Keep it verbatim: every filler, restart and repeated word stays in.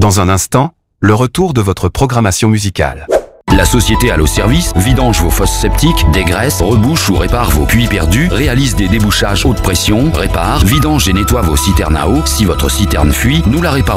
Dans un instant, le retour de votre programmation musicale. La société Allo Service vidange vos fosses septiques, dégraisse, rebouche ou répare vos puits perdus, réalise des débouchages haute pression, répare, vidange et nettoie vos citernes à eau. Si votre citerne fuit, nous la réparons.